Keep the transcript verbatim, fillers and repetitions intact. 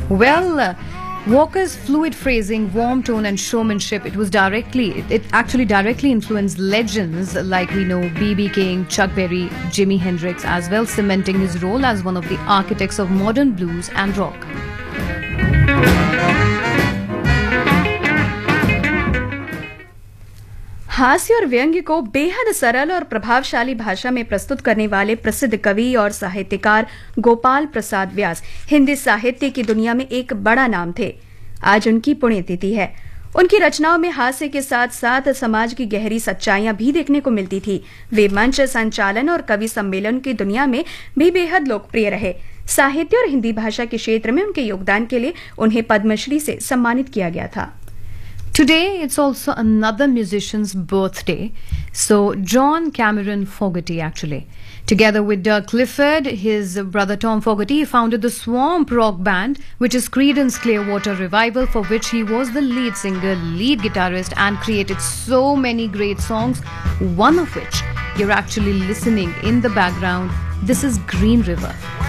Well, uh, Walker's fluid phrasing, warm tone, and showmanship, it was directly, it, it actually directly influenced legends like we know B B King, Chuck Berry, Jimi Hendrix, as well, cementing his role as one of the architects of modern blues and rock. हास्य और व्यंग्य को बेहद सरल और प्रभावशाली भाषा में प्रस्तुत करने वाले प्रसिद्ध कवि और साहित्यकार गोपाल प्रसाद व्यास हिंदी साहित्य की दुनिया में एक बड़ा नाम थे। आज उनकी पुण्यतिथि है। उनकी रचनाओं में हास्य के साथ साथ समाज की गहरी सच्चाइयां भी देखने को मिलती थी। वे मंच संचालन और कवि सम्मेलन की दुनिया में भी बेहद लोकप्रिय रहे। साहित्य और हिंदी भाषा के क्षेत्र में उनके योगदान के लिए उन्हें पद्मश्री से सम्मानित किया गया था। Today, it's also another musician's birthday. So, John Cameron Fogerty, actually. Together with Dirk Clifford, his brother Tom Fogerty founded the Swamp Rock Band, which is Creedence Clearwater Revival, for which he was the lead singer, lead guitarist, and created so many great songs, one of which you're actually listening in the background. This is Green River.